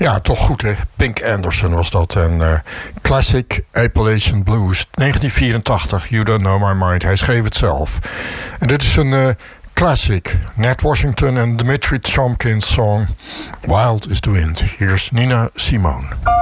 Ja, toch goed hè. Pink Anderson was dat. En Classic Appalachian Blues, 1984. You Don't Know My Mind. Hij schreef het zelf. En dit is een classic. Nat Washington en Dimitri Chomkin's song Wild is the Wind. Hier is Nina Simone.